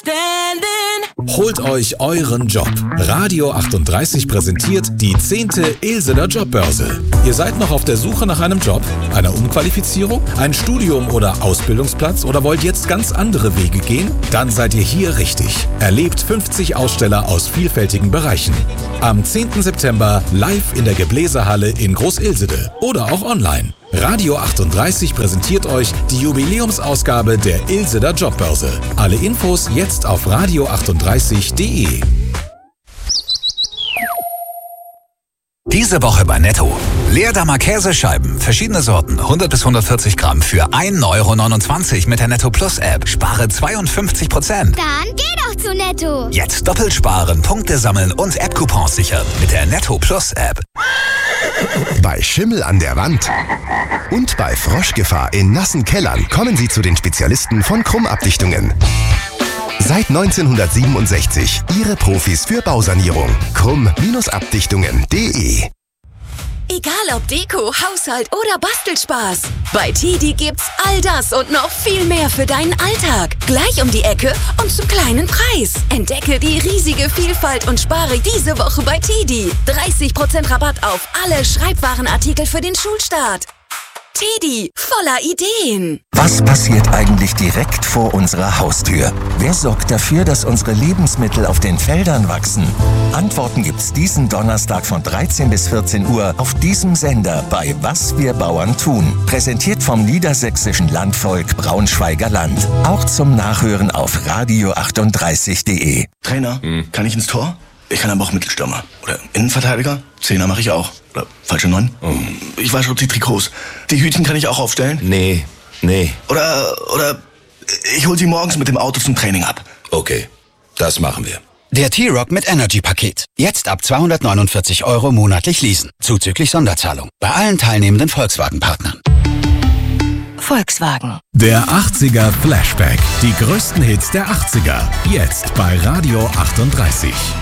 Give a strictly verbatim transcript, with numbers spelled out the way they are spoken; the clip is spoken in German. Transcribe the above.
standing. Holt euch euren Job. Radio achtunddreißig präsentiert die zehnte Ilsener Jobbörse. Ihr seid noch auf der Suche nach einem Job, einer Umqualifizierung, ein Studium oder Ausbildungsplatz oder wollt jetzt ganz andere Wege gehen? Dann seid ihr hier richtig. Erlebt fünfzig Aussteller aus vielfältigen Bereichen. Am zehnten September live in der Gebläsehalle in Groß-Ilsede oder auch online. Radio achtunddreißig präsentiert euch die Jubiläumsausgabe der Ilseder Jobbörse. Alle Infos jetzt auf radio achtunddreißig punkt de. Diese Woche bei Netto. Leerdammer Käsescheiben, verschiedene Sorten, hundert bis hundertvierzig Gramm für ein Euro neunundzwanzig mit der Netto Plus App. Spare zweiundfünfzig Prozent. Dann geh doch zu Netto. Jetzt doppelt sparen, Punkte sammeln und App-Coupons sichern mit der Netto Plus App. Bei Schimmel an der Wand und bei Froschgefahr in nassen Kellern kommen Sie zu den Spezialisten von Krummabdichtungen. Seit neunzehnhundertsiebenundsechzig Ihre Profis für Bausanierung. Krumm-Abdichtungen punkt de. Egal ob Deko, Haushalt oder Bastelspaß. Bei Tidi gibt's all das und noch viel mehr für deinen Alltag. Gleich um die Ecke und zum kleinen Preis. Entdecke die riesige Vielfalt und spare diese Woche bei Tidi. dreißig Prozent Rabatt auf alle Schreibwarenartikel für den Schulstart. Tidi, voller Ideen. Was passiert eigentlich direkt vor unserer Haustür? Wer sorgt dafür, dass unsere Lebensmittel auf den Feldern wachsen? Antworten gibt's diesen Donnerstag von dreizehn bis vierzehn Uhr auf diesem Sender bei Was wir Bauern tun. Präsentiert vom niedersächsischen Landvolk Braunschweiger Land. Auch zum Nachhören auf radio achtunddreißig punkt de. Trainer, hm. kann ich ins Tor? Ich kann aber auch Mittelstürmer. Oder Innenverteidiger. Zehner mache ich auch. Oder falsche Neun. Oh. Ich wasche die Trikots. Die Hütchen kann ich auch aufstellen. Nee, nee. Oder, oder ich hol sie morgens mit dem Auto zum Training ab. Okay, das machen wir. Der T-Rock mit Energy-Paket. Jetzt ab zweihundertneunundvierzig Euro monatlich leasen. Zuzüglich Sonderzahlung. Bei allen teilnehmenden Volkswagen-Partnern. Volkswagen. Der achtziger Flashback. Die größten Hits der achtziger. Jetzt bei Radio achtunddreißig.